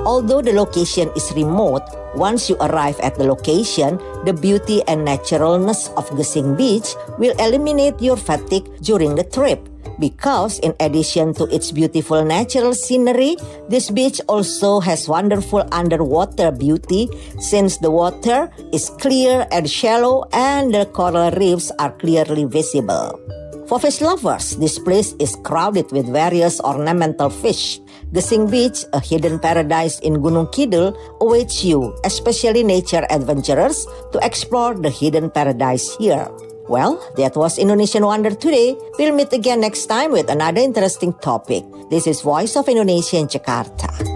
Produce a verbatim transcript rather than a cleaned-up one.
Although the location is remote, once you arrive at the location, the beauty and naturalness of Gesing Beach will eliminate your fatigue during the trip. Because in addition to its beautiful natural scenery, this beach also has wonderful underwater beauty since the water is clear and shallow and the coral reefs are clearly visible. For fish lovers, this place is crowded with various ornamental fish. Gesing Beach, a hidden paradise in Gunung Kidul, awaits you, especially nature adventurers, to explore the hidden paradise here. Well, that was Indonesian Wonder today. We'll meet again next time with another interesting topic. This is Voice of Indonesia in Jakarta.